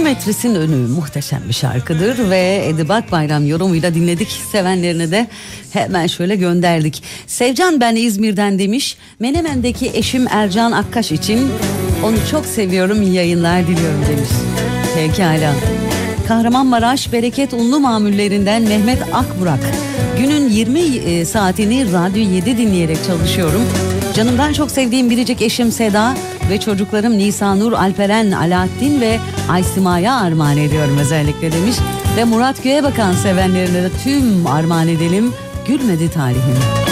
Metris'in Önü muhteşem bir şarkıdır ve Edip Akbayram yorumuyla dinledik. Sevenlerine de hemen şöyle gönderdik. Sevcan ben İzmir'den demiş. Menemen'deki eşim Ercan Akkaş için onu çok seviyorum, iyi yayınlar diliyorum demiş. Pekala. Kahramanmaraş Bereket Unlu Mamullerinden Mehmet Akburak. Günün 20 saatini Radyo 7 dinleyerek çalışıyorum. Canımdan çok sevdiğim biricik eşim Seda ve çocuklarım Nisanur, Alperen, Alaaddin ve Aysima'ya armağan ediyorum özellikle demiş. Ve Murat Göğebakan sevenlerine de tüm armağan edelim. Gülmedi talihim.